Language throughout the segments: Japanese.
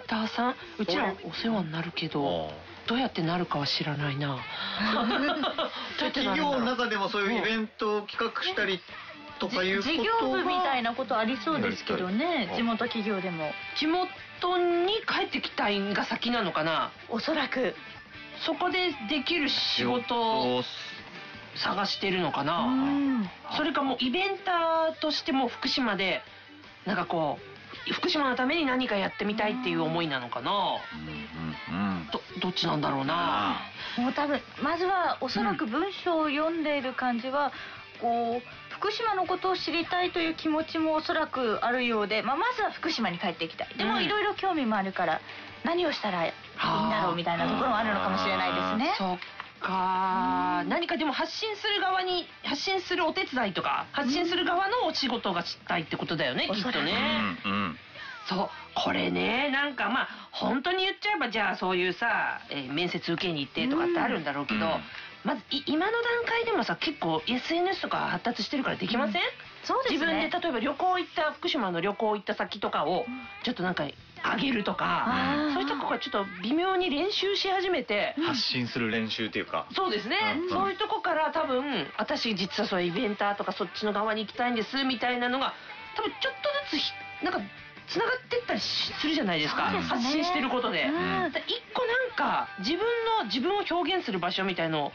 ターさん、うちらお世話になるけど、どうやってなるかは知らないな。 企業の中でもそういうイベントを企画したりとかいうこと事業部みたいなことありそうですけどね、地元企業でも。 地元に帰ってきたいが先なのかな。 おそらくそこでできる仕事を探してるのかな。それかもうイベンターとしても福島でなんかこう福島のために何かやってみたいっていう思いなのかな。どっちなんだろうな。 もう多分まずはおそらく文章を読んでいる感じは、こう福島のことを知りたいという気持ちもおそらくあるようで、まずは福島に帰っていきたい。でもいろいろ興味もあるから何をしたらいいんだろうみたいなところもあるのかもしれないですね。 そっか。何かでも発信する側に発信するお手伝いとか発信する側のお仕事がしたいってことだよね、きっとね。そうこれね、なんかまあ本当に言っちゃえばじゃあそういうさ、面接受けに行ってとかってあるんだろうけど、まず今の段階でもさ結構 SNS とか発達してるからできません？ そうですね。 自分で例えば旅行行った福島の旅行行った先とかをちょっとなんかあげるとか、そういったとこがちょっと微妙に練習し始めて、 発信する練習っていうか。 そうですね、そういうとこから多分私実はそういうイベンターとかそっちの側に行きたいんですみたいなのが多分ちょっとずつなんかつながってったりするじゃないですか、発信してることで。一個なんか自分を表現する場所みたいのを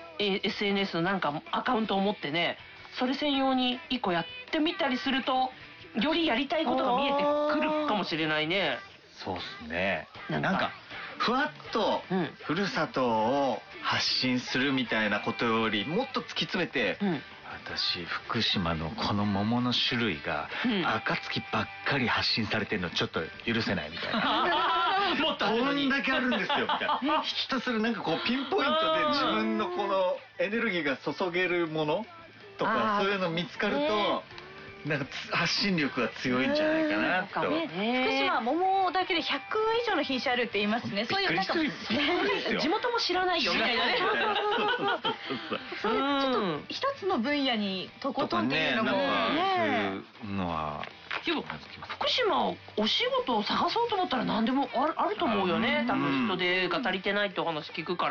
SNS のなんかアカウントを持ってね、それ専用に一個やってみたりするとよりやりたいことが見えてくるかもしれないね。 そうですね。なんかふわっとふるさとを発信するみたいなことよりもっと突き詰めて、私福島のこの桃の種類が暁ばっかり発信されてるのちょっと許せないみたいな。もっとこんだけあるんですよみたいな。ひたすらなんかこうピンポイントで自分のこのエネルギーが注げるものとかそういうの見つかるとなんか発信力が強いんじゃないかなと。 福島は桃だけで100以上の品種あるって言いますね。そういうなんか地元も知らないよみたいなね。 そういうちょっと一つの分野にとことんっていうのもね。 でも福島お仕事を探そうと思ったら何でもあると思うよね。多分人手が足りてないってお話聞くから。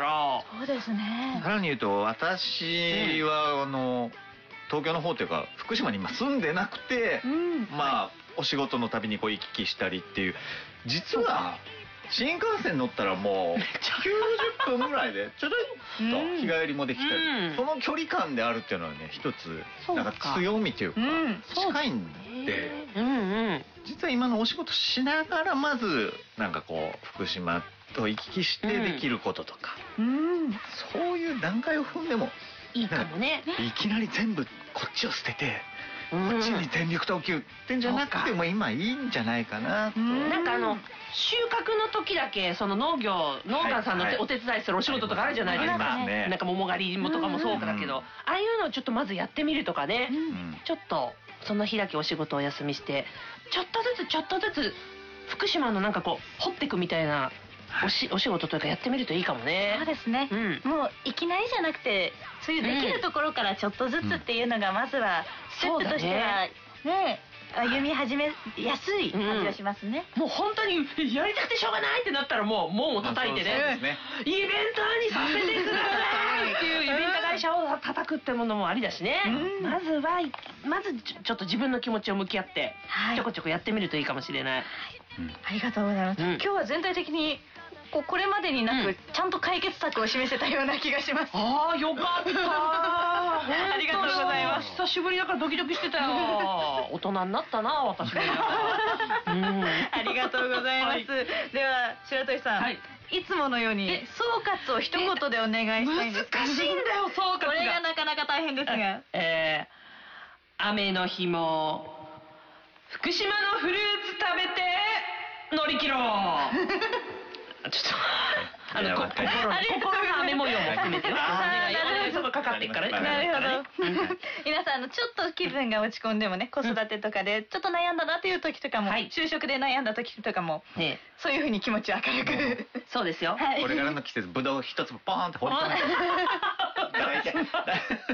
そうですね。 さらに言うと私は東京の方っていうか福島に今住んでなくて、まあお仕事のたびにこう行き来したりっていう、実は新幹線乗ったらもう90分ぐらいでちょろっと日帰りもできたり、その距離感であるっていうのはね一つなんか強みというか近いんで、実は今のお仕事しながらまずなんかこう福島と行き来してできることとか、そういう段階を踏んでもいいかもね。 いきなり全部こっちを捨ててこっちに全力投球ってんじゃなくても今いいんじゃないかなと。 なんか収穫の時だけその農家さんのお手伝いするお仕事とかあるじゃないですか。なんか桃狩りとかもそうだけど、ああいうのをちょっとまずやってみるとかね。ちょっとその日だけお仕事をお休みしてちょっとずつ福島のなんかこう掘ってくみたいなお仕事というかやってみるといいかもね。 そうですね。もういきなりじゃなくてそういうできるところからちょっとずつっていうのがまずはステップとしてはね歩み始めやすい感じがしますね。 もう本当にやりたくてしょうがないってなったらもう門を叩いてね、イベンターにさせてくださいっていうイベンター会社を叩くってものもありだしね。まずちょっと自分の気持ちを向き合ってちょこちょこやってみるといいかもしれない。 ありがとうございます。今日は全体的にこれまでになくちゃんと解決策を示せたような気がします。 ああよかった。 ありがとうございます。 久しぶりだからドキドキしてたよ。大人になったな私も。 ありがとうございます。では白鳥さん、いつものように総括を一言でお願いしたいんです。 難しいんだよ総括が。 これがなかなか大変ですが。 雨の日も福島のフルーツ食べて乗り切ろう。ちょっと心の雨模様も含めてよ。そこかかってっからね。 なるほど。皆さんちょっと気分が落ち込んでもね、子育てとかでちょっと悩んだなっていう時とかも、就職で悩んだ時とかもそういう風に気持ちを明るく。 そうですよ。 これからの季節ぶどう一粒ポーンって放り込めて。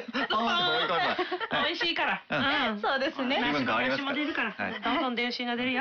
美味しいから。 そうですね。 気分変わりますから。 どんどん電子が出るよ。